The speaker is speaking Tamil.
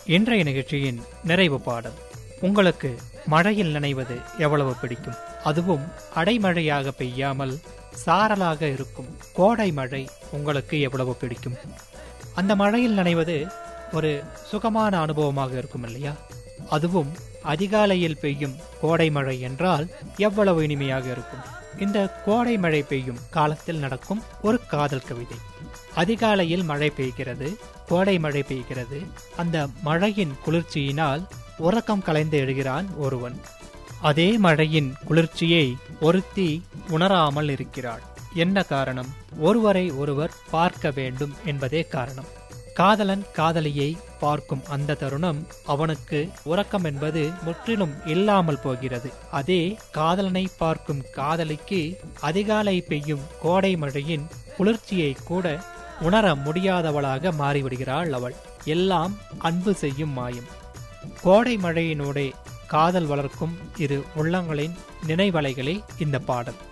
இன்றைய நிகழ்ச்சியின் நிறைவு பாடல். உங்களுக்கு மழையில் நனைவது எவ்வளவு பிடிக்கும்? அதுவும் அடைமழையாக பெய்யாமல் சாரலாக இருக்கும் கோடை மழை உங்களுக்கு எவ்வளவு பிடிக்கும்? அந்த மழையில் நனைவது ஒரு சுகமான அனுபவமாக இருக்கும் இல்லையா? அதுவும் அதிகாலையில் பெய்யும் கோடை மழை என்றால் எவ்வளவு இனிமையாக இருக்கும். இந்த கோடை மழை பெய்யும் காலத்தில் நடக்கும் ஒரு காதல் கவிதை. அதிகாலையில் மழை பெய்கிறது, கோடை மழை பெய்கிறது. அந்த மழையின் குளிர்ச்சியினால் உறக்கம் கலைந்து எழுகிறான் ஒருவன். அதே மழையின் குளிர்ச்சியை ஒருத்தி உணராமல் இருக்கிறாள். என்ன காரணம்? ஒருவரை ஒருவர் பார்க்க வேண்டும் என்பதே காரணம். காதலன் காதலியை பார்க்கும் அந்த தருணம் அவனுக்கு உறக்கம் என்பது முற்றிலும் இல்லாமல் போகிறது. அதே காதலனை பார்க்கும் காதலிக்கு அதிகாலை பெய்யும் கோடை மழையின் குளிர்ச்சியை கூட உணர முடியாதவளாக மாறிவிடுகிறாள் அவள். எல்லாம் அன்பு செய்யும் மாயம். கோடை மழையினூடே காதல் வளர்க்கும் இரு உள்ளங்களின் நினைவலைகளே இந்த பாடல்.